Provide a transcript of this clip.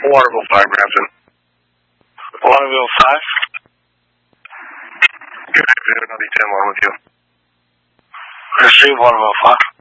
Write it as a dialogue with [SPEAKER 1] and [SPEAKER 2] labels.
[SPEAKER 1] Waterville 5, Brampton.
[SPEAKER 2] Waterville 5?
[SPEAKER 1] Good afternoon, I'll be 10-1 with you.
[SPEAKER 2] Receive Waterville 5.